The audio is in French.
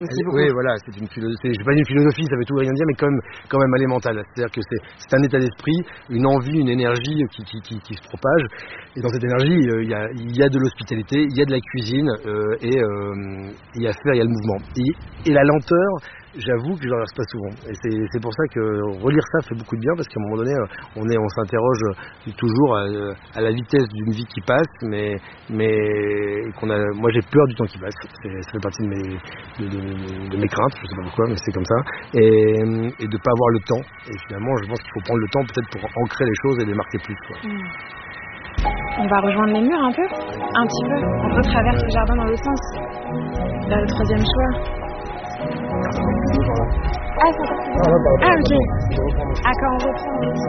Oui, voilà, c'est pas une philosophie, ça veut tout rien dire, mais quand même elle est mentale. C'est-à-dire que c'est un état d'esprit, une envie, une énergie qui se propage. Et dans cette énergie, il y a de l'hospitalité, il y a de la cuisine, et il y a faire, il y a le mouvement. Et la lenteur, j'avoue que je ne regarde pas souvent. Et c'est pour ça que relire ça fait beaucoup de bien, parce qu'à un moment donné, on s'interroge toujours à la vitesse d'une vie qui passe, mais moi j'ai peur du temps qui passe. Ça fait partie de mes craintes, je sais pas pourquoi, mais c'est comme ça. Et de pas avoir le temps. Et finalement, je pense qu'il faut prendre le temps peut-être pour ancrer les choses et les marquer plus, quoi. On va rejoindre les murs un peu, un petit peu. On retraverse le jardin dans l'autre sens. Là, le troisième choix. Ah, c'est encore plus. Ah, ok. Ah, quand on reprend.